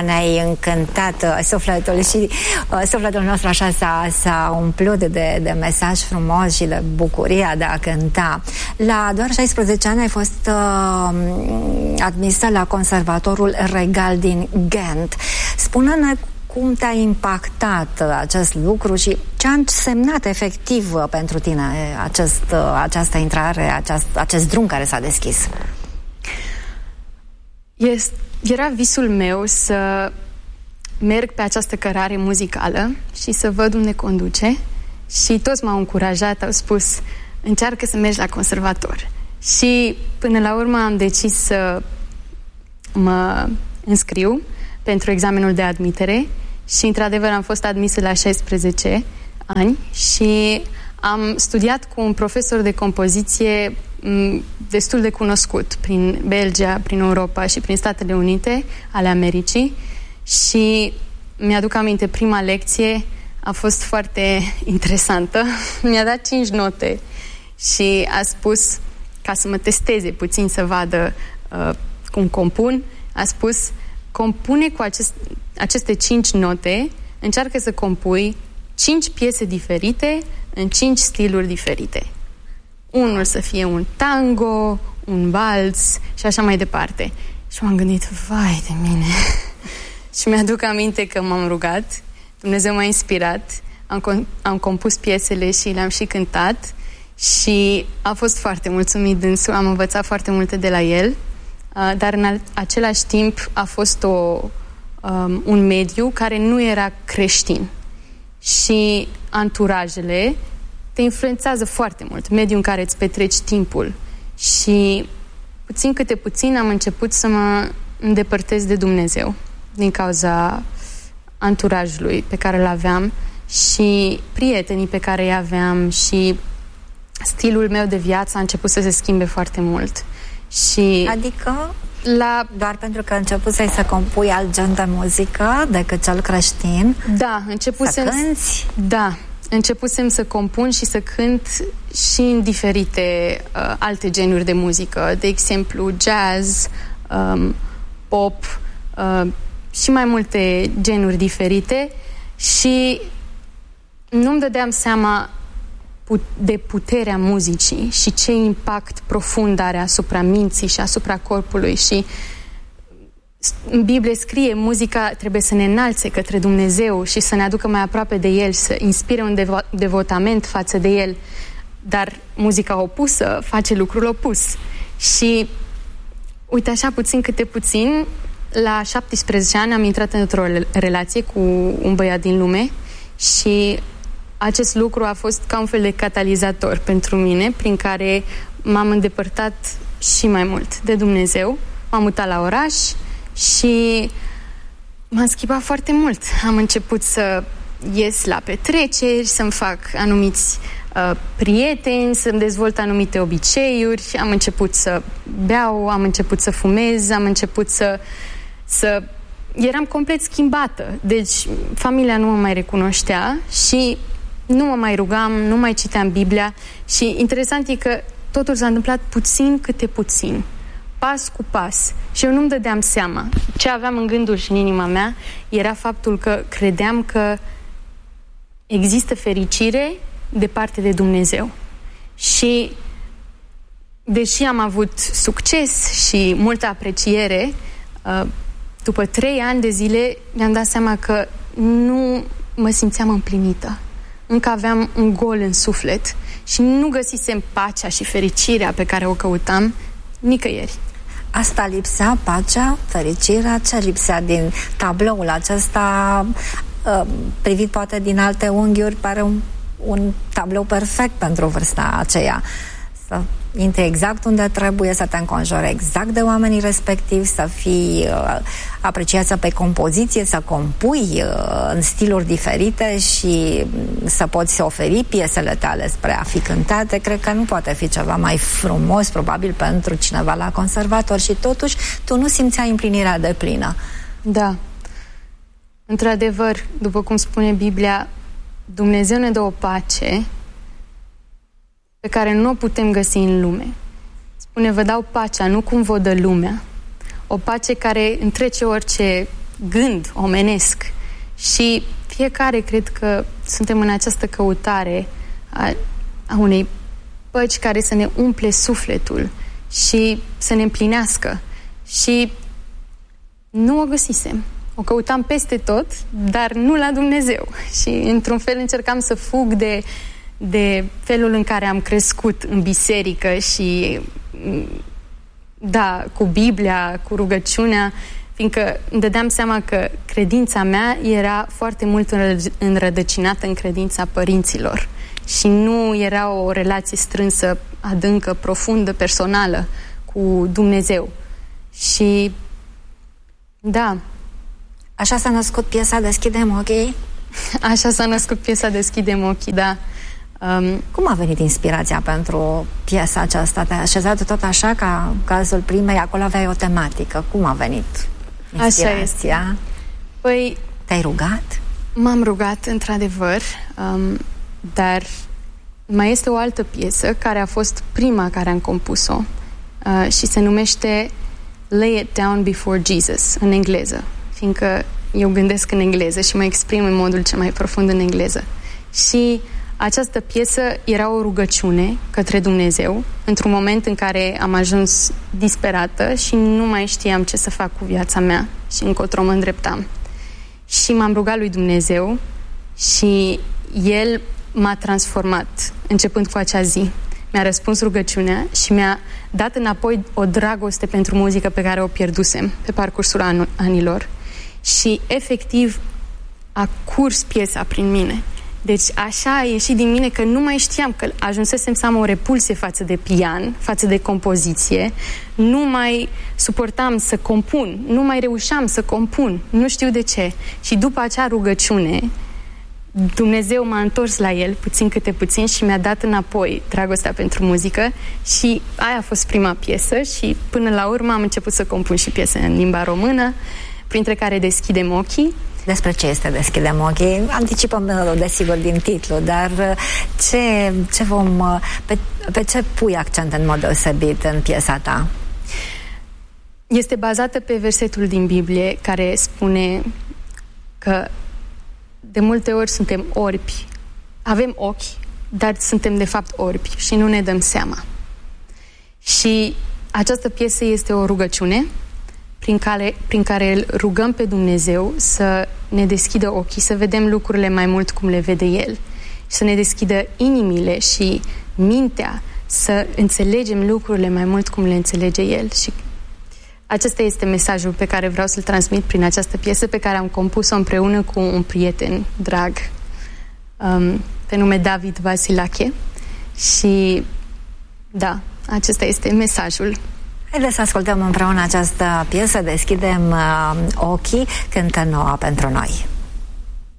ne-ai încântat sufletul și sufletul nostru așa s-a umplut de mesaj frumos și de bucuria de a cânta. La doar 16 ani ai fost admisă la Conservatorul Regal din Ghent. Spune-ne cum te-a impactat acest lucru și ce a însemnat efectiv pentru tine această intrare, acest drum care s-a deschis? Era visul meu să merg pe această cărare muzicală și să văd unde conduce și toți m-au încurajat, au spus încearcă să mergi la conservator. Și până la urmă am decis să mă înscriu pentru examenul de admitere și într-adevăr am fost admisă la 16 ani și am studiat cu un profesor de compoziție destul de cunoscut prin Belgia, prin Europa și prin Statele Unite ale Americii și mi-aduc aminte, prima lecție a fost foarte interesantă. Mi-a dat 5 note și a spus, ca să mă testeze puțin să vadă cum compun, a spus compune cu aceste 5 note, încearcă să compui 5 piese diferite în 5 stiluri diferite. Unul să fie un tango, un valz și așa mai departe. Și m-am gândit, vai de mine. Și mi-aduc aminte că m-am rugat, Dumnezeu m-a inspirat, am compus piesele și le-am și cântat și a fost foarte mulțumit dânsul, am învățat foarte multe de la el, dar în același timp a fost un mediu care nu era creștin și anturajele te influențează foarte mult, mediul în care îți petreci timpul și puțin câte puțin am început să mă îndepărtez de Dumnezeu din cauza anturajului pe care îl aveam și prietenii pe care îi aveam și stilul meu de viață a început să se schimbe foarte mult. Și adică doar pentru că începusei să compui alt gen de muzică decât cel creștin? Da, începusem să compun și să cânt și în diferite alte genuri de muzică, de exemplu jazz, pop și mai multe genuri diferite și nu-mi dădeam seama de puterea muzicii și ce impact profund are asupra minții și asupra corpului și în Biblie scrie muzica trebuie să ne înalțe către Dumnezeu și să ne aducă mai aproape de El, să inspire un devotament față de El, dar muzica opusă face lucrul opus și uite așa puțin câte puțin la 17 ani am intrat într-o relație cu un băiat din lume și acest lucru a fost ca un fel de catalizator pentru mine, prin care m-am îndepărtat și mai mult de Dumnezeu. M-am mutat la oraș și m-am schimbat foarte mult. Am început să ies la petreceri, să-mi fac anumiți prieteni, să-mi dezvolt anumite obiceiuri, am început să beau, am început să fumez, am început să eram complet schimbată. Deci familia nu mă mai recunoștea și nu mă mai rugam, nu mai citeam Biblia și interesant e că totul s-a întâmplat puțin câte puțin, pas cu pas și eu nu-mi dădeam seama. Ce aveam în gândul și în inima mea era faptul că credeam că există fericire de parte de Dumnezeu și deși am avut succes și multă apreciere, după 3 ani de zile mi-am dat seama că nu mă simțeam împlinită. Încă aveam un gol în suflet și nu găsisem pacea și fericirea pe care o căutam nicăieri. Asta lipsea, pacea, fericirea? Ce lipsea din tabloul acesta? Privit poate din alte unghiuri, pare un tablou perfect pentru vârsta aceea. Să intri exact unde trebuie, să te înconjori exact de oamenii respectivi, să fii apreciată pe compoziție, să compui în stiluri diferite și să poți oferi piesele tale spre a fi cântate. Cred că nu poate fi ceva mai frumos, probabil, pentru cineva la conservator și totuși tu nu simțeai împlinirea deplină. Da. Într-adevăr, după cum spune Biblia, Dumnezeu ne dă o pace pe care nu o putem găsi în lume. Spune, vă dau pacea, nu cum vă dă lumea. O pace care întrece orice gând omenesc. Și fiecare cred că suntem în această căutare a unei păci care să ne umple sufletul și să ne împlinească. Și nu o găsisem. O căutam peste tot, dar nu la Dumnezeu. Și într-un fel încercam să fug de felul în care am crescut în biserică și da, cu Biblia, cu rugăciunea, fiindcă îmi dădeam seama că credința mea era foarte mult înrădăcinată în credința părinților și nu era o relație strânsă, adâncă, profundă, personală cu Dumnezeu. Și da. Așa s-a născut piesa Deschidem ochii? Așa s-a născut piesa Deschidem ochii, da. Cum a venit inspirația pentru piesa aceasta? Te-ai așezat tot așa ca cazul primei, acolo aveai o tematică. Cum a venit inspirația? Așa este. Păi, te-ai rugat? M-am rugat, într-adevăr, dar mai este o altă piesă care a fost prima care am compus-o și se numește Lay It Down Before Jesus, în engleză, fiindcă eu gândesc în engleză și mă exprim în modul cel mai profund în engleză. Și această piesă era o rugăciune către Dumnezeu într-un moment în care am ajuns disperată și nu mai știam ce să fac cu viața mea și încotro mă îndreptam. Și m-am rugat lui Dumnezeu și El m-a transformat începând cu acea zi. Mi-a răspuns rugăciunea și mi-a dat înapoi o dragoste pentru muzică pe care o pierdusem pe parcursul anilor. Și efectiv a curs piesa prin mine. Deci așa a ieșit din mine că nu mai știam, că ajunsesem să am o repulsie față de pian, față de compoziție, nu mai suportam să compun, nu mai reușeam să compun, nu știu de ce. Și după acea rugăciune, Dumnezeu m-a întors la El puțin câte puțin și mi-a dat înapoi dragostea pentru muzică și aia a fost prima piesă și până la urmă am început să compun și piese în limba română, printre care Deschidem ochii. Despre ce este Deschidem ochii? Anticipăm, desigur, din titlu, dar ce vom, pe ce pui accent în mod deosebit în piesa ta? Este bazată pe versetul din Biblie care spune că de multe ori suntem orbi. Avem ochi, dar suntem de fapt orbi și nu ne dăm seama. Și această piesă este o rugăciune prin care îl rugăm pe Dumnezeu să ne deschidă ochii, să vedem lucrurile mai mult cum le vede El și să ne deschidă inimile și mintea să înțelegem lucrurile mai mult cum le înțelege El. Și acesta este mesajul pe care vreau să-l transmit prin această piesă pe care am compus-o împreună cu un prieten drag pe nume David Vasilache și da, acesta este mesajul. Haideți să ascultăm împreună această piesă, Deschidem ochii, cântă Noa pentru noi.